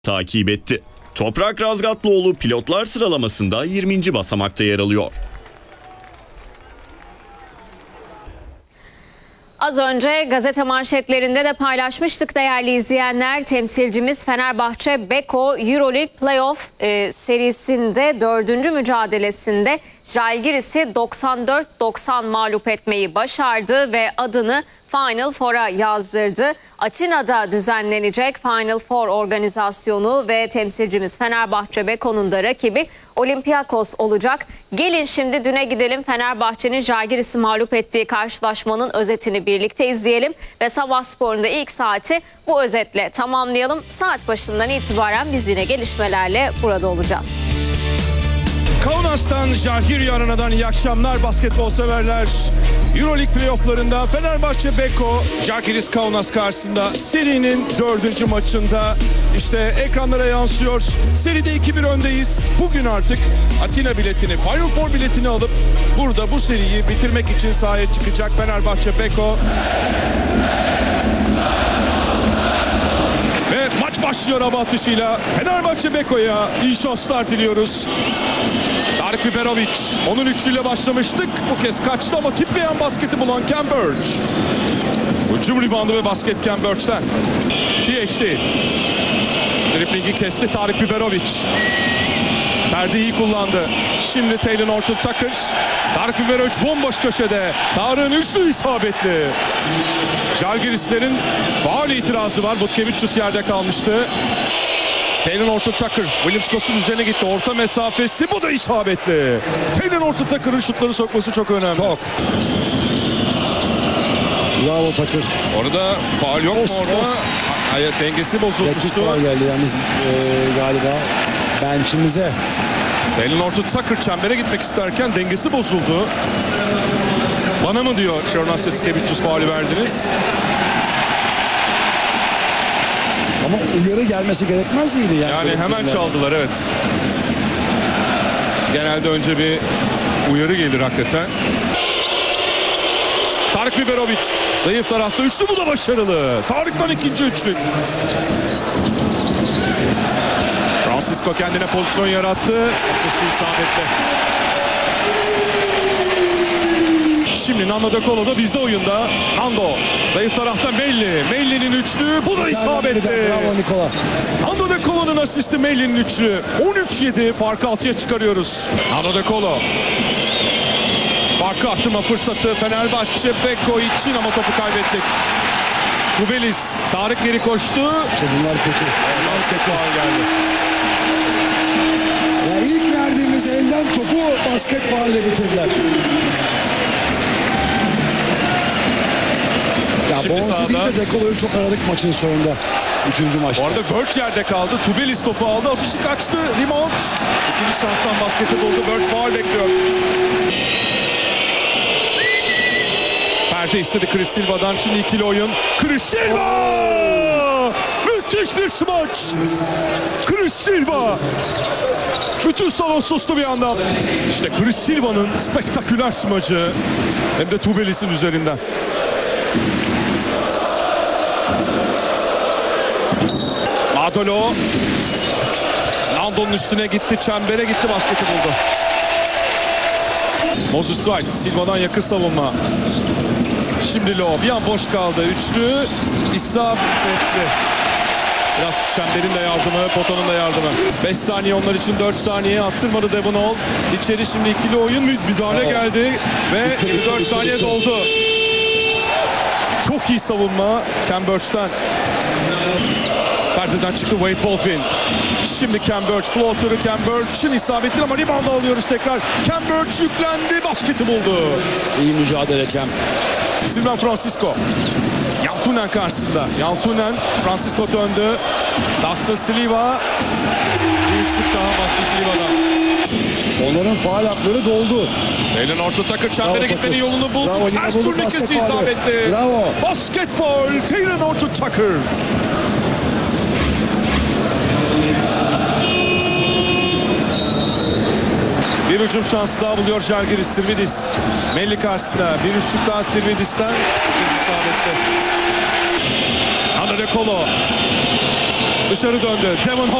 takip etti. Toprak Razgatlıoğlu pilotlar sıralamasında 20. basamakta yer alıyor. Az önce gazete manşetlerinde de paylaşmıştık değerli izleyenler. Temsilcimiz Fenerbahçe Beko Euroleague Playoff serisinde 4. mücadelesinde Žalgiris'i 94-90 mağlup etmeyi başardı ve adını Final Four'a yazdırdı. Atina'da düzenlenecek Final Four organizasyonu ve temsilcimiz Fenerbahçe Beko'nun da rakibi Olympiakos olacak. Gelin şimdi düne gidelim. Fenerbahçe'nin Žalgiris'i mağlup ettiği karşılaşmanın özetini birlikte izleyelim ve Sabah Spor'un da ilk saati bu özetle tamamlayalım. Saat başından itibaren biz yine gelişmelerle burada olacağız. Kaunas'tan Žalgiris Arena'dan iyi akşamlar basketbol severler. Euroleague playofflarında Fenerbahçe Beko Žalgiris Kaunas karşısında serinin 4. maçında işte ekranlara yansıyor. Seride 2-1 öndeyiz. Bugün artık Atina biletini, Final Four biletini alıp burada bu seriyi bitirmek için sahaya çıkacak Fenerbahçe Beko. Ve maç başlıyor hava atışıyla. Fenerbahçe Beko'ya iyi şanslar diliyoruz. Tarik Biberovic, onun üçlüyle başlamıştık. Bu kez kaçtı ama tipleyen basketi bulan Khem Birch. Hücum ribandı ve basket Khem Birch'ten. THD. Driblingi kesti Tarik Biberovic. Perdeyi iyi kullandı. Şimdi Talen Horton-Tucker. Tarik Biberovic bomboş köşede. Tarık'ın üçlü isabetli. Žalgirislerin faul itirazı var. Butkevicius yerde kalmıştı. Talen Horton-Tucker Williams-Goss'un üzerine gitti. Orta mesafesi, bu da isabetli. Talen Horton-Tucker'ın şutları sokması çok önemli. Çok. Bravo Tucker. Orada faul yok mu orada? Hayır, dengesi bozulmuştu. Faul geldi yalnız galiba bench'imize. Talen Horton-Tucker çembere gitmek isterken dengesi bozuldu. Bana mı diyor Şornas Eskevicius faulü verdiniz? Ama uyarı gelmesi gerekmez miydi? Yani hemen çaldılar, evet. Genelde önce bir uyarı gelir hakikaten. Tarik Biberovic zayıf tarafta üçlü, bu da başarılı. Tarık'tan ikinci üçlük. Francisco kendine pozisyon yarattı. Atışı isabetli. Şimdi Nando De Colo da bizde oyunda. Nando zayıf tarafta Melli. Melli'nin üçlüğü, bu da isabetli. Bravo Nikola. Nando De Colo'nun asisti, Melli'nin üçlüğü. 13-7 farkı 6'ya çıkarıyoruz. Nando De Colo. Farkı arttırma fırsatı Fenerbahçe Beko için ama topu kaybettik. Kubelis, Tarık geri koştu. Bunlar kötü. Basket faul geldi. Ya ilk verdiğimiz elden topu basket faulle bitirdiler. Ya Şimdi Bonzi sahada. değil de De Colo'yu çok aradık maçın sonunda. 3. maçta. Bu arada Birch yerde kaldı. Tubelis topu aldı. Atışı kaçtı. Rebound. İkinci şanstan basketi buldu. Birch faul bekliyor. Perde istedi Chris Silva'dan. Şimdi ikili oyun. Chris Silva! Müthiş bir smaç. Chris Silva. Bütün salon sustu bir anda. İşte Chris Silva'nın spektaküler smacı. Hem de Tubelis'in üzerinden. Adolo. Nando'nun üstüne gitti. Çembere gitti. Basketi buldu. Moses Wright. Silva'dan yakın savunma. Şimdi Low. Bir an boş kaldı. Üçlü. İsabetli. Biraz çemberin de yardımı, potanın da yardımı. 5 saniye onlar için, 4 saniye attırmadı Devon Hall. İçeri şimdi ikili oyun, müdahale geldi ve 24 saniye doldu. Çok iyi savunma Khem Birch'ten. Perdeden çıktı Wade Baldwin. Şimdi Khem Birch, floater'ı Khem Birch'in isabetli ama rebound alıyoruz tekrar. Khem Birch yüklendi, basketi buldu. İyi mücadele Khem. Silvan Francisco. Yantunen karşısında. Yantunen, Francisco döndü. Dustin Sliva. Bir şut daha Dustin Sliva'dan. Onların faal hakları doldu. Talen Horton-Tucker çembere gitmenin yolunu buldu. Bravo, Ters yine bulduk turnikesi basket faulü. isabetli. Bravo. Basket faul. Talen Horton-Tucker. Bir hücum şansı daha buluyor Žalgiris. Sirvidis. Melli karşısında. Bir üçlük daha Sirvidis'ten. Bir isabetli. Nando De Colo. Dışarı döndü. Devon